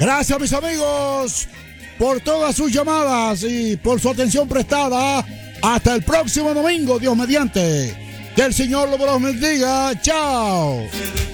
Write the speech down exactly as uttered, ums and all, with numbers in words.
Gracias, mis amigos, por todas sus llamadas y por su atención prestada. Hasta el próximo domingo, Dios mediante. Que el Señor los bendiga. Chao.